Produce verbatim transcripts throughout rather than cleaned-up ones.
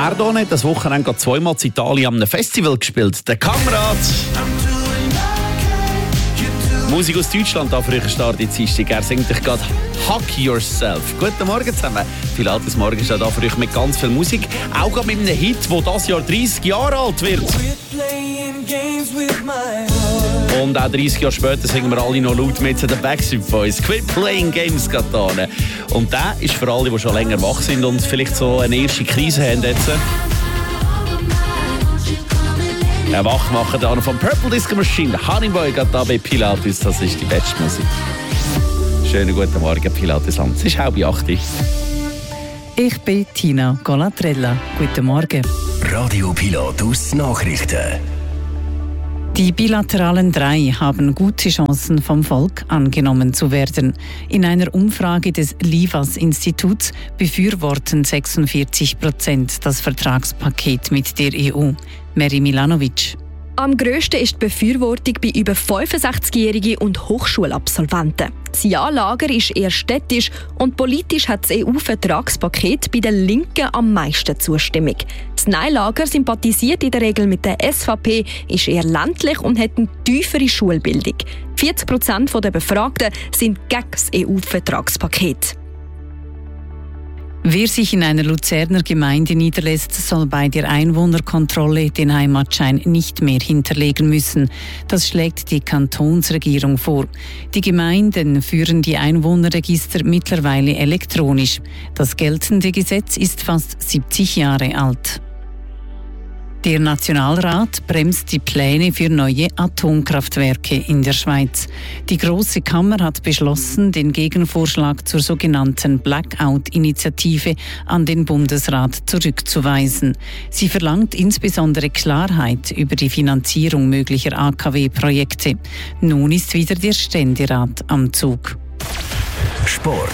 Erdone hat das Wochenende gerade zweimal in Italien an einem Festival gespielt. Der Kamerad. Musik aus Deutschland, da früher Start in Dienstag. Er singt dich gerade Hack Yourself. Guten Morgen zusammen. Pilates Morgen ist da für euch mit ganz viel Musik. Auch gerade mit einem Hit, der dieses Jahr dreißig Jahre alt wird. Und auch dreißig Jahre später singen wir alle noch laut mit den Backstreet Boys. Quit Playing Games getan. Und der ist für alle, die schon länger wach sind und vielleicht so eine erste Krise haben jetzt. Ja, wach machen da noch vom Purple Disco Machine. Honeyboy geht da bei Pilates, das ist die beste Musik. Schönen guten Morgen, Pilates Land. Es ist halb acht. Ich bin Tina Golatrella. Guten Morgen. Radio Pilatus Nachrichten. Die bilateralen drei haben gute Chancen, vom Volk angenommen zu werden. In einer Umfrage des Livas-Instituts befürworten sechsundvierzig Prozent das Vertragspaket mit der E U. Meri Milanovic. Am grössten ist die Befürwortung bei über fünfundsechzigjährigen und Hochschulabsolventen. Das Ja-Lager ist eher städtisch und politisch hat das E U-Vertragspaket bei den Linken am meisten Zustimmung. Das Nein-Lager sympathisiert in der Regel mit der S V P, ist eher ländlich und hat eine tiefere Schulbildung. vierzig Prozent der Befragten sind gegen das E U-Vertragspaket. Wer sich in einer Luzerner Gemeinde niederlässt, soll bei der Einwohnerkontrolle den Heimatschein nicht mehr hinterlegen müssen. Das schlägt die Kantonsregierung vor. Die Gemeinden führen die Einwohnerregister mittlerweile elektronisch. Das geltende Gesetz ist fast siebzig Jahre alt. Der Nationalrat bremst die Pläne für neue Atomkraftwerke in der Schweiz. Die Grosse Kammer hat beschlossen, den Gegenvorschlag zur sogenannten Blackout-Initiative an den Bundesrat zurückzuweisen. Sie verlangt insbesondere Klarheit über die Finanzierung möglicher A K W-Projekte. Nun ist wieder der Ständerat am Zug. Sport.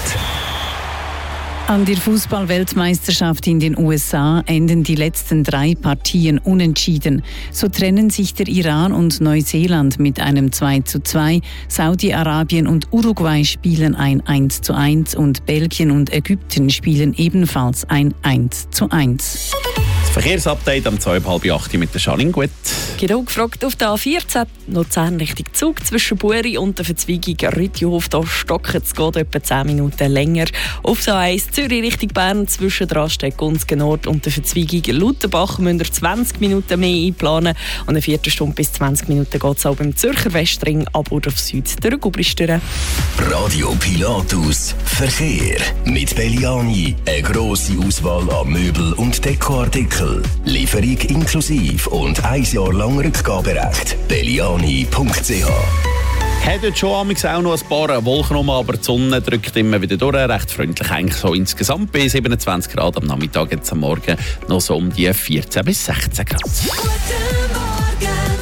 An der Fußball-Weltmeisterschaft in den U S A enden die letzten drei Partien unentschieden. So trennen sich der Iran und Neuseeland mit einem zwei zu zwei, Saudi-Arabien und Uruguay spielen ein eins zu eins und Belgien und Ägypten spielen ebenfalls ein eins zu eins. Das Verkehrsupdate am zwei halb acht mit der Janine Gut. Genau gefragt auf der A vierzehn, Luzern Richtung Zug zwischen Buri und der Verzweigung Rüttihof. Da stockt es geht etwa zehn Minuten länger. Auf der A eins Zürich Richtung Bern zwischen der Raststätte Gunzgen Nord und der Verzweigung Lauterbach müsst ihr zwanzig Minuten mehr einplanen. Und eine Viertelstunde bis zwanzig Minuten geht es auch beim Zürcher Westring ab oder auf Süd durch Gubristüren. Radio Pilatus Verkehr. Mit Belliani eine grosse Auswahl an Möbel- und Dekoartikeln. Lieferung inklusive und ein Jahr lang Rückgaberecht. belliani punkt c h. Hat heute schon auch noch ein paar Wolken rum, aber die Sonne drückt immer wieder durch. Recht freundlich eigentlich so insgesamt bei siebenundzwanzig Grad. Am Nachmittag, jetzt am Morgen noch so um die vierzehn bis sechzehn Grad. Guten Morgen,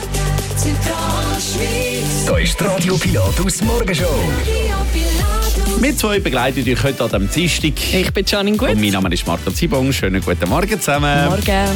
Zentralschweiz. Da ist die Radio Pilatus Morgenshow. Radio Pilatus. Wir zwei begleiten euch heute an diesem Dienstag. Ich bin Janine Gut. Und mein Name ist Marco Zibong. Schönen guten Morgen zusammen. Morgen.